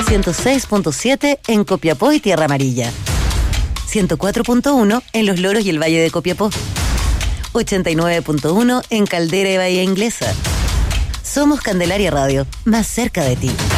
106.7 en Copiapó y Tierra Amarilla, 104.1 en Los Loros y el Valle de Copiapó, 89.1 en Caldera y Bahía Inglesa. Somos Candelaria Radio, más cerca de ti.